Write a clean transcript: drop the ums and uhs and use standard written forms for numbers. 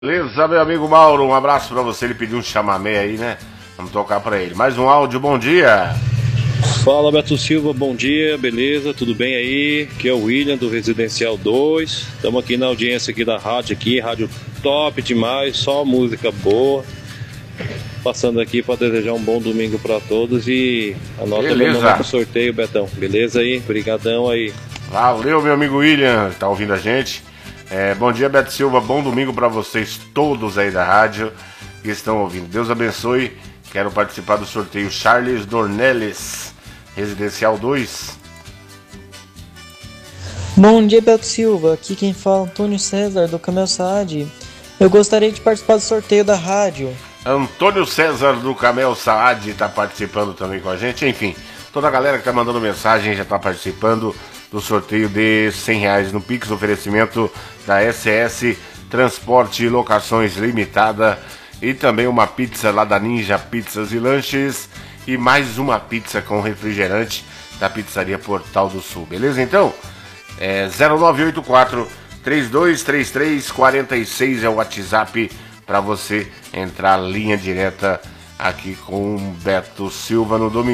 Beleza, meu amigo Mauro, um abraço pra você. Ele pediu um chamamé aí, né? Vamos tocar pra ele. Mais um áudio, bom dia. Fala, Beto Silva, bom dia, beleza? Tudo bem aí? Aqui é o William do Residencial 2. Estamos aqui na audiência aqui da rádio rádio top demais, só música boa. Passando aqui para desejar um bom domingo para todos e anota meu nome pro sorteio, Betão. Beleza aí? Brigadão aí. Valeu, meu amigo William, tá ouvindo a gente? Bom dia, Beto Silva, bom domingo para vocês todos aí da rádio que estão ouvindo. Deus abençoe. Quero participar do sorteio. Charles Dornelles, Residencial 2. Bom dia, Beto Silva. Aqui quem fala é Antônio César, do Camel Saad. Eu gostaria de participar do sorteio da rádio. Antônio César, do Camel Saad, está participando também com a gente. Enfim, toda a galera que está mandando mensagem já está participando do sorteio de R$100 no Pix, oferecimento da SS Transporte e Locações Limitada. E também uma pizza lá da Ninja Pizzas e Lanches. E mais uma pizza com refrigerante da Pizzaria Portal do Sul. Beleza, então? 0984 3233 46 é o WhatsApp para você entrar linha direta aqui com o Beto Silva no domingo.